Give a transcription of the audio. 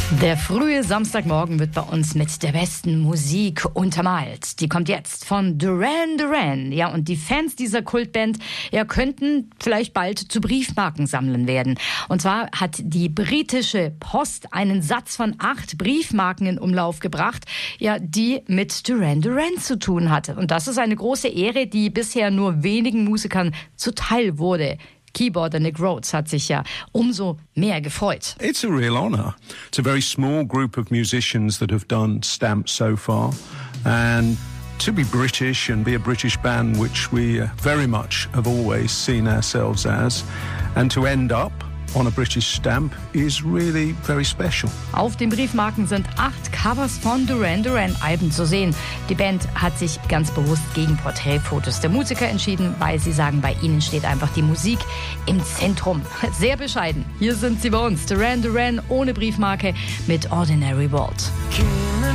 Der frühe Samstagmorgen wird bei uns mit der besten Musik untermalt. Die kommt jetzt von Duran Duran. Ja, und die Fans dieser Kultband könnten vielleicht bald zu Briefmarkensammlern werden. Und zwar hat die britische Post einen Satz von 8 Briefmarken in Umlauf gebracht, die mit Duran Duran zu tun hatte. Und das ist eine große Ehre, die bisher nur wenigen Musikern zuteil wurde. Keyboarder Nick Rhodes hat sich umso mehr gefreut. It's a real honor. It's a very small group of musicians that have done stamps so far, and to be British and be a British band, which we very much have always seen ourselves as, and to end up on a British stamp is really very special. Auf den Briefmarken sind 8 Covers von Duran Duran Alben zu sehen. Die Band hat sich ganz bewusst gegen Porträtfotos der Musiker entschieden, weil sie sagen, bei ihnen steht einfach die Musik im Zentrum. Sehr bescheiden. Hier sind sie bei uns. Duran Duran ohne Briefmarke mit Ordinary World.